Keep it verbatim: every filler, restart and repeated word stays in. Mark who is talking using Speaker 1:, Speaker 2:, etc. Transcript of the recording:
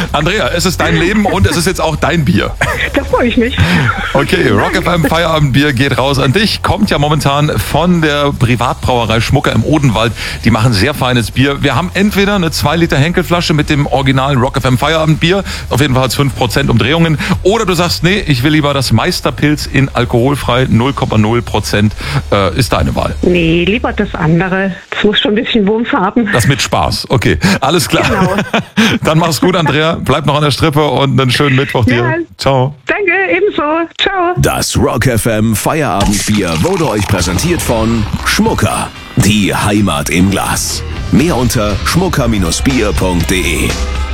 Speaker 1: Andrea, es ist dein Leben und es ist jetzt auch dein Bier.
Speaker 2: Da freue ich mich.
Speaker 1: Okay, Rock F M Feierabendbier geht raus an dich. Kommt ja momentan von der Privatbrauerei Schmucker im Odenwald. Die machen sehr feines Bier. Wir haben entweder eine zwei Liter Henkelflasche mit dem originalen Rock F M Feierabendbier. Auf jeden Fall hat es fünf Prozent Umdrehungen. Oder du sagst, nee, ich will lieber das Meisterpilz in alkoholfrei null Komma null Prozent. Äh, ist deine Wahl.
Speaker 2: Nee, lieber das andere. Das muss schon ein bisschen Wumms haben.
Speaker 1: Das mit Spaß. Okay, alles klar.
Speaker 2: Genau.
Speaker 1: Dann mach's gut, Andrea. Bleib noch an der Strippe und einen schönen Mittwoch dir.
Speaker 2: Ja.
Speaker 1: Ciao.
Speaker 2: Danke, ebenso. Ciao.
Speaker 3: Das Rock F M Feierabendbier wurde euch präsentiert von Schmucker. Die Heimat im Glas. Mehr unter schmucker Bindestrich bier punkt de.